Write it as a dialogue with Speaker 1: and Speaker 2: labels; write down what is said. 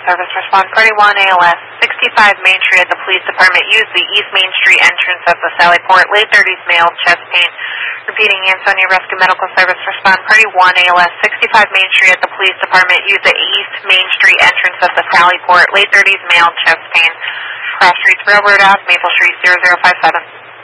Speaker 1: Service respond party 1 ALS 65 Main Street at the Police Department. Use the East Main Street entrance of the Sallyport. Late 30s male, chest pain. Repeating, Ansonia Rescue Medical Service respond party 1 ALS 65 Main Street at the Police Department. Use the East Main Street entrance of the Sallyport. Late 30s male, chest pain. Cross Streets Railroad Ave, Maple Street 0057.